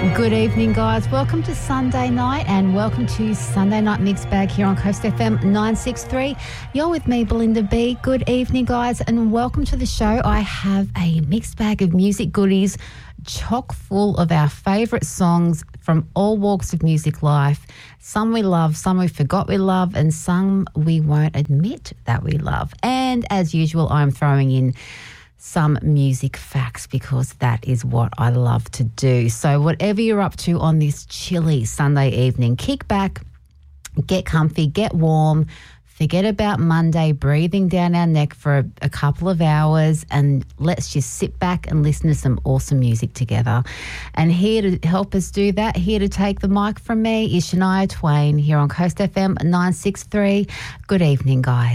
Good evening, guys. Welcome to Sunday night and welcome to Sunday Night Mixed Bag here on Coast FM 963. You're with me, Belinda B. Good evening, guys, and welcome to the show. I have a mixed bag of music goodies chock full of our favourite songs from all walks of music life. Some we love, some we forgot we love, and some we won't admit that we love. And as usual, I'm throwing in some music facts because that is what I love to do. So whatever you're up to on this chilly Sunday evening, kick back, get comfy, get warm, forget about Monday breathing down our neck for a couple of hours, and let's just sit back and listen to some awesome music together. And here to help us do that, here to take the mic from me is Shania Twain here on Coast FM 963. Good evening, guys.